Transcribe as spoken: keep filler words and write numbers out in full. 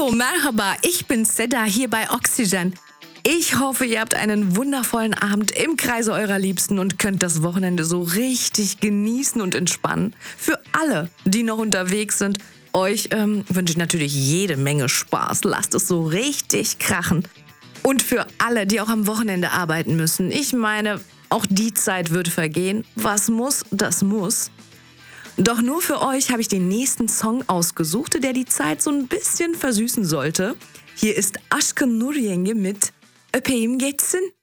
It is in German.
Hallo, merhaba, ich bin Seda hier bei Oxygen. Ich hoffe, ihr habt einen wundervollen Abend im Kreise eurer Liebsten und könnt das Wochenende so richtig genießen und entspannen. Für alle, die noch unterwegs sind, euch ähm, wünsche ich natürlich jede Menge Spaß. Lasst es so richtig krachen. Und für alle, die auch am Wochenende arbeiten müssen, ich meine, auch die Zeit wird vergehen. Was muss, das muss. Doch nur für euch habe ich den nächsten Song ausgesucht, der die Zeit so ein bisschen versüßen sollte. Hier ist Aşkın Nur Yenge mit Öpeyim Geçsin.